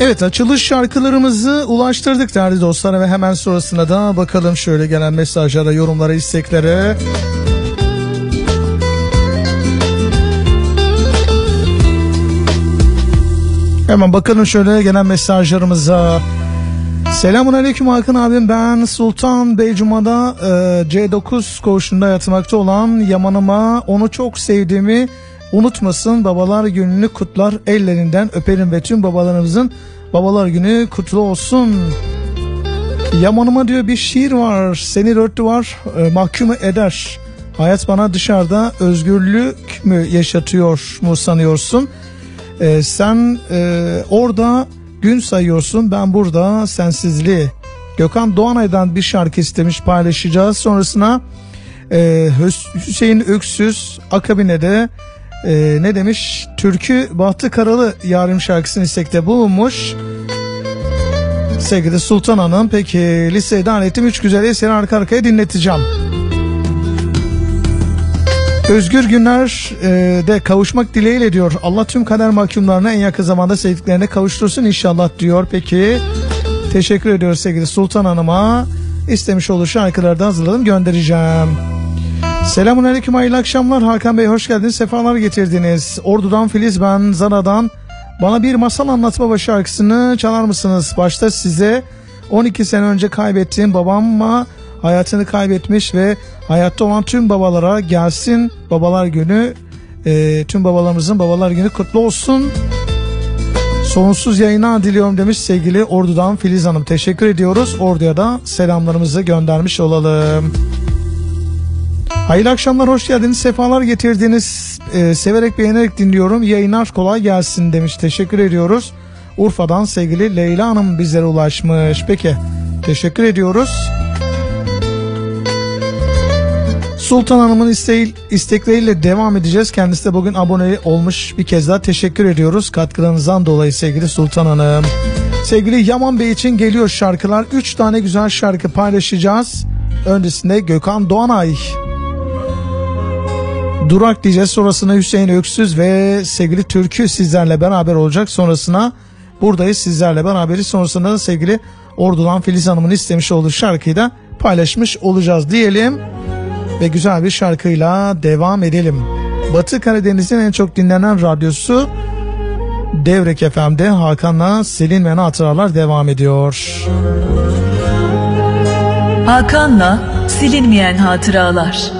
Evet, açılış şarkılarımızı ulaştırdık değerli dostlar ve hemen sonrasında da bakalım şöyle gelen mesajlara, yorumlara, isteklere. Hemen bakalım şöyle gelen mesajlarımıza. Selamünaleyküm Hakan abim, ben Sultan Beycuma'da C9 koğuşunda yatmakta olan Yaman'ıma onu çok sevdiğimi unutmasın, babalar gününü kutlar, ellerinden öperim ve tüm babalarımızın babalar günü kutlu olsun. Yaman'ıma diyor bir şiir var, seni dört duvar mahkum eder, hayat bana dışarıda özgürlük mü yaşatıyor mu sanıyorsun? Sen orada gün sayıyorsun, ben burada sensizliği. Gökhan Doğanay'dan bir şarkı istemiş, paylaşacağız. Sonrasına Hüseyin Öksüz akabine de ne demiş? Türkü Bahtı Karalı Yarim şarkısını istekte bulunmuş. Sevgili Sultan Hanım, peki listeye ettim 3 güzel eseri arka arkaya dinleteceğim. Özgür günler de kavuşmak dileğiyle diyor. Allah tüm kader mahkumlarına en yakın zamanda sevdiklerine kavuştursun inşallah diyor. Peki teşekkür ediyoruz sevgili Sultan Hanım'a. İstemiş olduğu şarkıları da hazırladım, göndereceğim. Selamünaleyküm, hayırlı akşamlar Hakan Bey, hoş geldiniz, sefalar getirdiniz. Ordu'dan Filiz ben, Zana'dan. Bana bir masal anlat baba şarkısını çalar mısınız? Başta size 12 sene önce kaybettiğim babamla hayatını kaybetmiş ve hayatta olan tüm babalara gelsin babalar günü, tüm babalarımızın babalar günü kutlu olsun. Sonsuz yayına diliyorum demiş sevgili Ordu'dan Filiz Hanım. Teşekkür ediyoruz. Ordu'ya da selamlarımızı göndermiş olalım. Hayırlı akşamlar, hoş geldiniz, sefalar getirdiniz. Severek beğenerek dinliyorum. Yayınlar kolay gelsin demiş. Teşekkür ediyoruz. Urfa'dan sevgili Leyla Hanım bizlere ulaşmış. Peki teşekkür ediyoruz. Sultan Hanım'ın istekleriyle devam edeceğiz. Kendisi de bugün abone olmuş, bir kez daha teşekkür ediyoruz katkılarınızdan dolayı sevgili Sultan Hanım. Sevgili Yaman Bey için geliyor şarkılar. 3 tane güzel şarkı paylaşacağız. Öncesinde Gökhan Doğanay, Durak diyeceğiz. Sonrasında Hüseyin Öksüz ve sevgili Türkü sizlerle beraber olacak. Sonrasına buradayız, sizlerle beraberiz. Sonrasında da sevgili Ordu'dan Filiz Hanım'ın istemiş olduğu şarkıyı da paylaşmış olacağız diyelim. Ve güzel bir şarkıyla devam edelim. Batı Karadeniz'in en çok dinlenen radyosu Devrek FM'de Hakan'la Silinmeyen Hatıralar devam ediyor. Hakan'la Silinmeyen Hatıralar.